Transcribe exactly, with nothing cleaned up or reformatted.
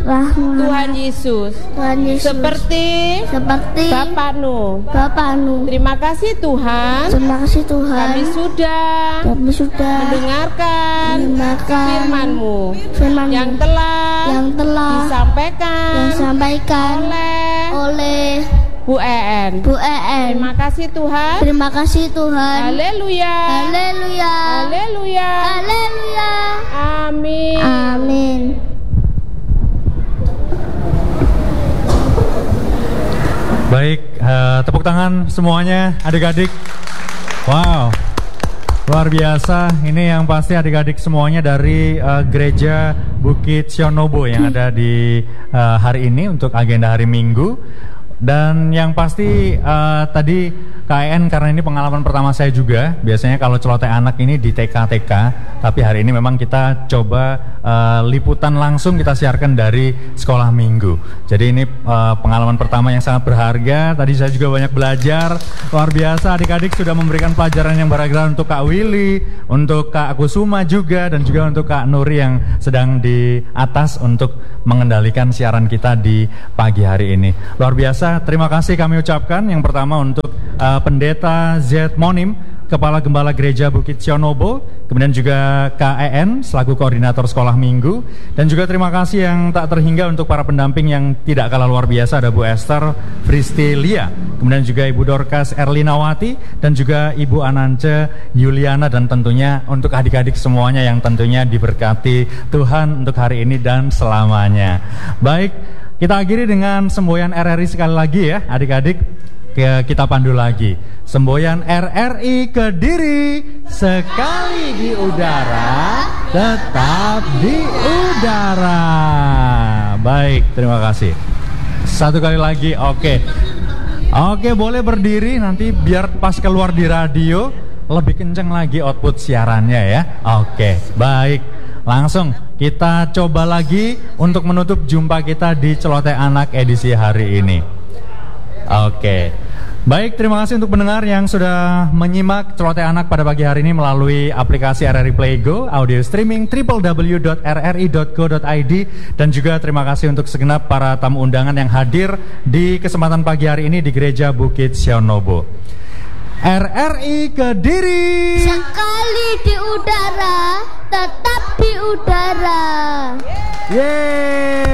rahmat Tuhan Yesus, Tuhan Yesus seperti seperti Bapakmu. Bapakmu. Terima kasih Tuhan, Terima kasih Tuhan. kami sudah Kami sudah mendengarkan mendengarkan firman-Mu firman yang telah yang telah disampaikan disampaikan oleh oleh Bu E N. Bu E N. Terima kasih Tuhan. Terima kasih Tuhan. Haleluya. Haleluya. Haleluya. Haleluya. Amin. Amin. Baik, uh, tepuk tangan semuanya adik-adik. Wow, luar biasa. Ini yang pasti adik-adik semuanya dari uh, Gereja Bukit Sionobo yang ada di uh, hari ini untuk agenda hari Minggu. Dan yang pasti uh, tadi K E N, karena ini pengalaman pertama saya juga. Biasanya kalau celoteh anak ini di T K T K, tapi hari ini memang kita coba uh, liputan langsung kita siarkan dari sekolah minggu. Jadi ini uh, pengalaman pertama yang sangat berharga. Tadi saya juga banyak belajar. Luar biasa, adik-adik sudah memberikan pelajaran yang berharga untuk Kak Willy, untuk Kak Kusuma juga, dan juga untuk Kak Nuri yang sedang di atas untuk mengendalikan siaran kita di pagi hari ini. Luar biasa, terima kasih kami ucapkan. Yang pertama untuk uh, Pendeta Z Monim, Kepala Gembala Gereja Bukit Sionobo, kemudian juga K E N selaku Koordinator Sekolah Minggu, dan juga terima kasih yang tak terhingga untuk para pendamping yang tidak kalah luar biasa. Ada Bu Esther Fristilia, kemudian juga Ibu Dorcas Erlinawati, dan juga Ibu Anance Yuliana, dan tentunya untuk adik-adik semuanya yang tentunya diberkati Tuhan untuk hari ini dan selamanya. Baik, kita akhiri dengan semboyan R R I sekali lagi ya adik-adik. Kita pandu lagi semboyan R R I Kediri, sekali di udara tetap di udara. Baik, terima kasih. Satu kali lagi, oke. Oke, boleh berdiri nanti biar pas keluar di radio lebih kenceng lagi output siarannya ya. Oke, baik. Langsung kita coba lagi untuk menutup jumpa kita di Celoteh Anak edisi hari ini. Oke. Baik, terima kasih untuk pendengar yang sudah menyimak Celoteh Anak pada pagi hari ini melalui aplikasi R R I Play Go, audio streaming w w w dot r r i dot go dot i d, dan juga terima kasih untuk segenap para tamu undangan yang hadir di kesempatan pagi hari ini di Gereja Bukit Sionobo. R R I Kediri, sekali di udara tetap di udara. Yeay.